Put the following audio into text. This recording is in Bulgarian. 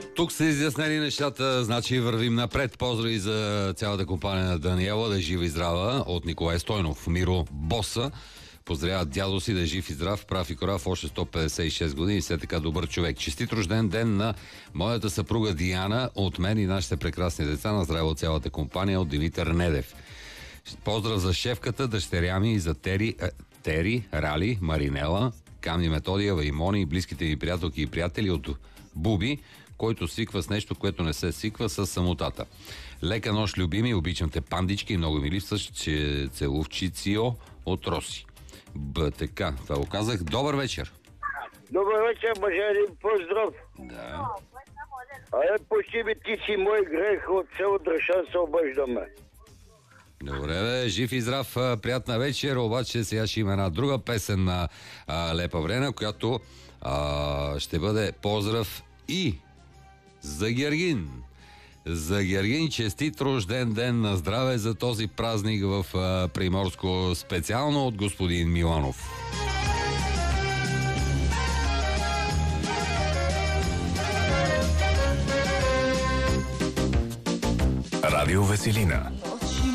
Тук са изяснени нещата, значи вървим напред. Поздрави за цялата компания на Даниела, да е жива и здрава, от Николай Стойнов. Миро Боса поздравява дядо си да е жив и здрав, прав и корав, още 156 години и все така добър човек. Честит рожден ден на моята съпруга Диана, от мен и нашите прекрасни деца, на здраве от цялата компания, от Димитър Недев. Поздрав за шефката, дъщеря ми и за Тери, Рали, Маринела, Камни, Методиева и Мони, близките ми приятелки и приятели от Буби, който свиква с нещо, което не се свиква с самотата. Лека нощ, любими, обичам те, пандички, много ми липсваш, че целувчицио от Роси. Така, това го казах. Добър вечер. Добър вечер, мъже, един поздрав. Да. Почти би, ти си мой грех, от село Драшан се обаждаме. Добре, бе, жив и здрав, приятна вечер, обаче сега ще има една друга песен на Лепа Врена, която ще бъде поздрав и за Гергин. За Гергин, честит рожден ден, на здраве за този празник в Приморско, специално от господин Миланов. Радио Веселина.